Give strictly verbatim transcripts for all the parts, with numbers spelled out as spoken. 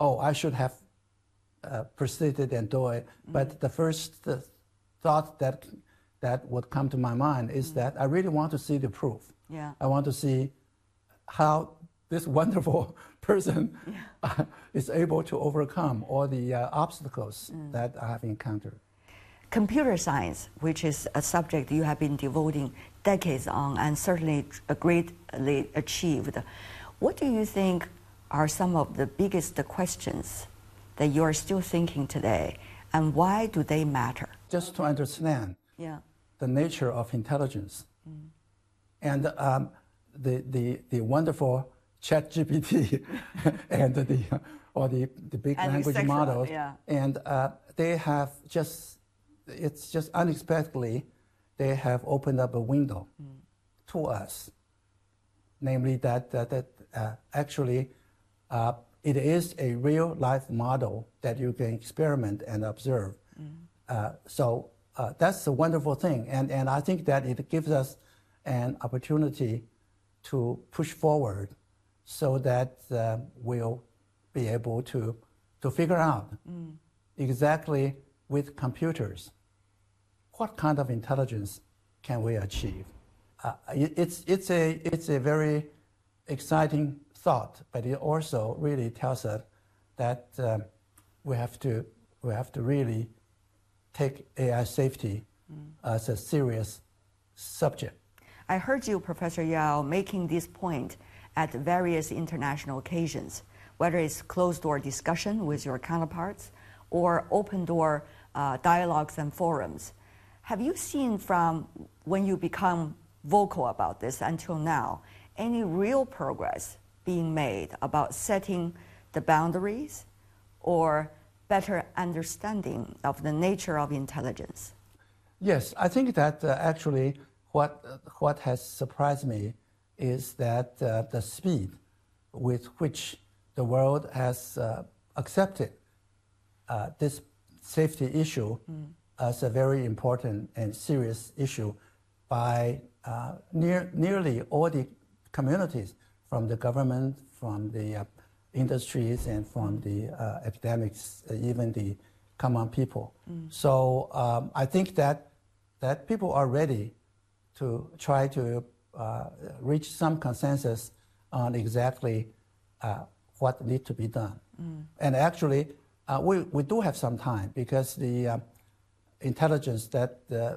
oh, I should have uh, proceeded and do it. Mm-hmm. But the first uh, thought that that would come to my mind is mm-hmm. that I really want to see the proof. Yeah. I want to see how this wonderful person yeah. uh, is able to overcome all the uh, obstacles mm. that I have encountered. Computer science, which is a subject you have been devoting decades on and certainly greatly achieved. What do you think are some of the biggest questions that you are still thinking today, and why do they matter? Just to understand yeah. the nature of intelligence mm. and um, the, the, the wonderful ChatGPT and the, or the, the big and language sexual, models, yeah. and uh, they have just, it's just unexpectedly, they have opened up a window mm. to us, namely that, that, that uh, actually uh, it is a real life model that you can experiment and observe. Mm. Uh, so uh, that's a wonderful thing, and, and I think that it gives us an opportunity to push forward so that uh, we'll be able to, to figure out mm. exactly with computers what kind of intelligence can we achieve. Uh, it, it's, it's, a, it's a very exciting thought, but it also really tells us that uh, we, have to, we have to really take A I safety mm. as a serious subject. I heard you, Professor Yao, making this point at various international occasions, whether it's closed-door discussion with your counterparts or open-door uh, dialogues and forums. Have you seen from when you become vocal about this until now, any real progress being made about setting the boundaries or better understanding of the nature of intelligence? Yes, I think that uh, actually what, uh, what has surprised me is that uh, the speed with which the world has uh, accepted uh, this safety issue mm. as a very important and serious issue by uh, near, nearly all the communities, from the government, from the uh, industries, and from the uh, academics, uh, even the common people. Mm. So um, I think that, that people are ready to try to uh, reach some consensus on exactly uh, what needs to be done. Mm. And actually, uh, we, we do have some time, because the uh, intelligence that uh,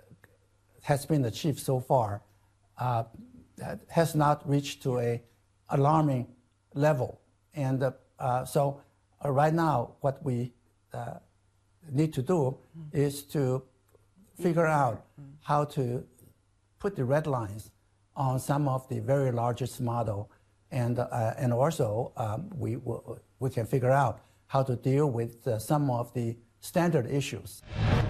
has been achieved so far uh, has not reached to a alarming level. And uh, uh, so uh, right now, what we uh, need to do mm. is to figure out mm. how to put the red lines on some of the very largest model, and, uh, and also um, we, we can figure out how to deal with uh, some of the standard issues.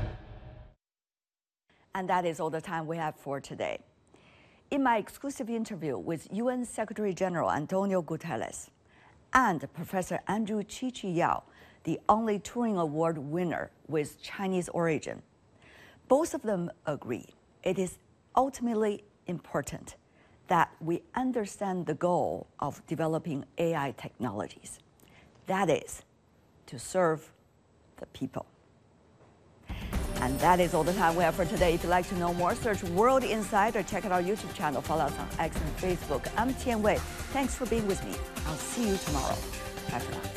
And that is all the time we have for today. In my exclusive interview with U N Secretary General Antonio Guterres and Professor Andrew Chi-Chi Yao, the only Turing Award winner with Chinese origin, both of them agree it is ultimately important that we understand the goal of developing A I technologies. That is, to serve the people. And that is all the time we have for today. If you'd like to know more, search World Insight or check out our YouTube channel. Follow us on X and Facebook. I'm Tian Wei. Thanks for being with me. I'll see you tomorrow. Bye for now.